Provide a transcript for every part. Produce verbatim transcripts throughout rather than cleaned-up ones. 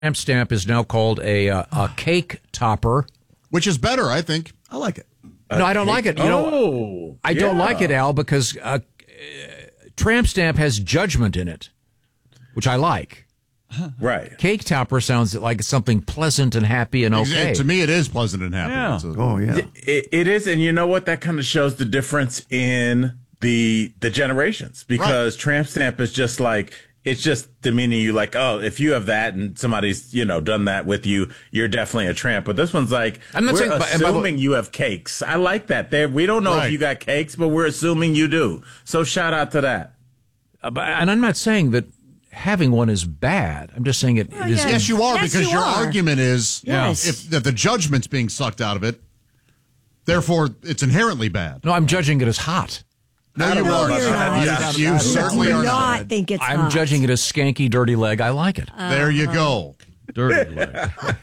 tramp stamp is now called a uh, a cake topper, which is better, I think. I like it. No, I don't like it. You know, oh, I don't yeah. like it, Al, because uh, tramp stamp has judgment in it, which I like. Right. Cake topper sounds like something pleasant and happy and okay. To me, it is pleasant and happy. Yeah. A, oh, yeah. It, it is, and you know what? That kind of shows the difference in the the generations, because right. tramp stamp is just like, it's just demeaning you, like, oh, if you have that and somebody's, you know, done that with you, you're definitely a tramp. But this one's like, I'm not we're saying, assuming but, you have cakes. I like that. There, we don't know right. if you got cakes, but we're assuming you do. So shout out to that. Uh, but, and I'm not saying that having one is bad. I'm just saying it, well, it is. Yes, yes you are, yes, because you your are. argument is yes. if that the judgment's being sucked out of it, therefore it's inherently bad. No, I'm judging it as hot. No, you no, are. You're not. You, you certainly do are not. not. Think it's I'm hot. judging it as skanky, dirty leg. I like it. Uh, there you go. Dirty leg.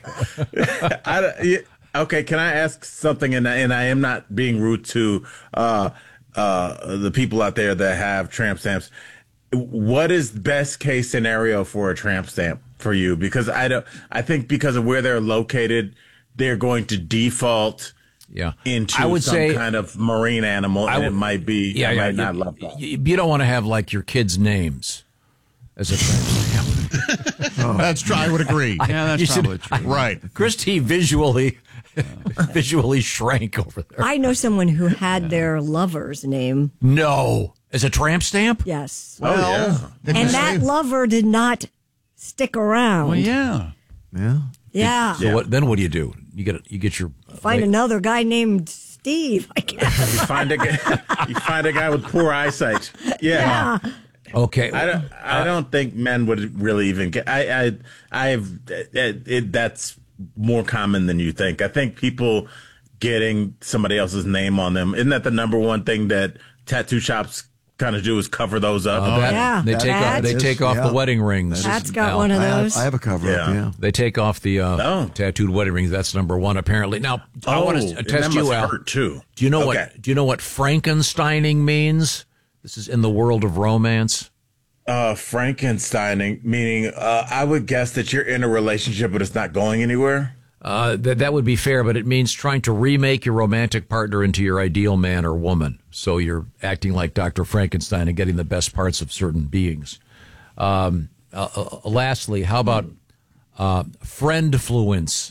I, okay, can I ask something? And, and I am not being rude to uh, uh, the people out there that have tramp stamps. What is best case scenario for a tramp stamp for you? Because I don't. I think because of where they're located, they're going to default. Yeah, into I would some say, kind of marine animal, and I would, it might be. Yeah, I yeah, might not you, love that. You, you don't want to have like your kids' names as a tramp stamp. oh. That's true. I would agree. Yeah, that's you probably should, true. I, right. Christy visually, visually shrank over there. I know someone who had yeah. their lover's name. No, as a tramp stamp. Yes. Oh well, yeah. And that lover did not stick around. Well, yeah. Yeah. Yeah. So what? Then what do you do? You get you get your uh, find wait. another guy named Steve. I guess. You find a guy. You find a guy with poor eyesight. Yeah. yeah. Okay. I don't. I don't think men would really even get. I. I. I've. It, it, that's more common than you think. I think people getting somebody else's name on them. Isn't that the number one thing that tattoo shops kind of do, is cover those up? Oh, that, yeah. They take off. They is, take off yeah. the wedding rings. That's got Al. one of I have, those. I have a cover Yeah. up, yeah. They take off the uh, Oh. tattooed wedding rings. That's number one, apparently. Now, I Oh, want to and test that you must out. hurt, too. Do you know Okay. what? Do you know what Frankensteining means? This is in the world of romance. Uh, Frankensteining, meaning uh, I would guess that you're in a relationship, but it's not going anywhere. Uh, that that would be fair, but it means trying to remake your romantic partner into your ideal man or woman. So you're acting like Doctor Frankenstein and getting the best parts of certain beings. Um, uh, uh, lastly, how about uh, friendfluence?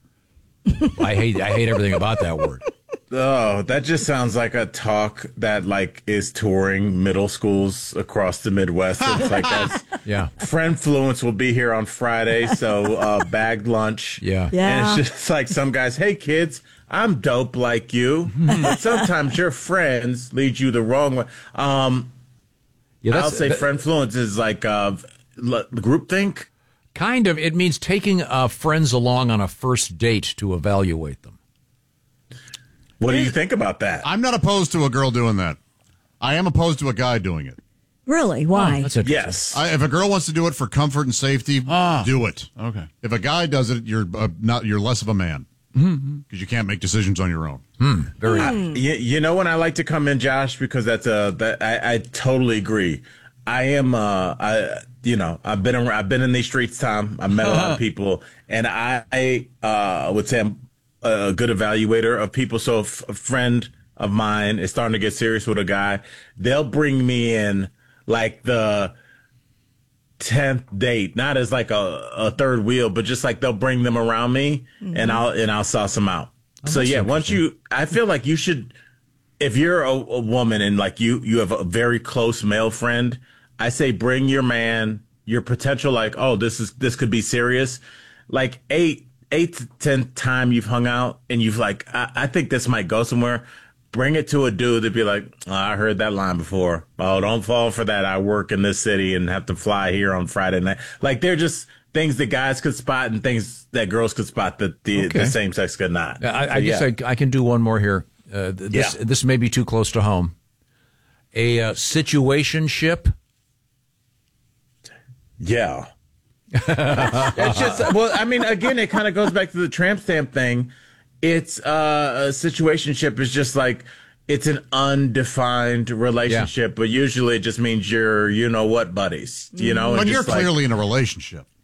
I hate I hate everything about that word. Oh, that just sounds like a talk that like is touring middle schools across the Midwest. It's like that's Yeah. Friendfluence will be here on Friday, so uh, bagged lunch. Yeah. Yeah. And it's just like some guys, hey kids, I'm dope like you, but sometimes your friends lead you the wrong way. Um, Yeah, that's, I'll say that- friendfluence is like uh, groupthink. Kind of. It means taking uh, friends along on a first date to evaluate them. What do you think about that? I'm not opposed to a girl doing that. I am opposed to a guy doing it. Really? Why? Oh, that's interesting. Yes. I, if a girl wants to do it for comfort and safety, Ah. do it. Okay. If a guy does it, you're uh, not. You're less of a man because Mm-hmm. you can't make decisions on your own. Very. You, you know when I like to come in, Josh, because that's a that I, I totally agree. I am uh I you know I've been around, I've been in these streets, Tom. I've met a lot of people, and I, I uh would say I'm a good evaluator of people. So if a friend of mine is starting to get serious with a guy, they'll bring me in like the tenth date, not as like a, a third wheel, but just like they'll bring them around me, mm-hmm. and I'll and I'll sauce them out. Oh, so yeah, once you, I feel like you should, if you're a, a woman and like you you have a very close male friend, I say bring your man, your potential like, oh, this is this could be serious, like eight eight to ten time you've hung out and you've like, I, I think this might go somewhere. Bring it to a dude to be like, oh, I heard that line before. Oh, don't fall for that. I work in this city and have to fly here on Friday night. Like they're just things that guys could spot and things that girls could spot that the, Okay. the same sex could not. I, I So, guess yeah. I, I can do one more here. Uh, th- this Yeah. this may be too close to home. A uh, situationship. Yeah. It's just, well, I mean, again, it kind of goes back to the tramp stamp thing. It's uh, a situationship is just like, it's an undefined relationship, but usually it just means you're, you know what, buddies, you know? But and you're just like- clearly in a relationship.